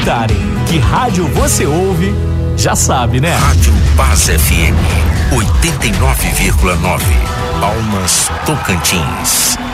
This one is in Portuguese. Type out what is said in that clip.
perguntarem que rádio você ouve, já sabe, né? Rádio Paz FM 89,9, Palmas, Tocantins.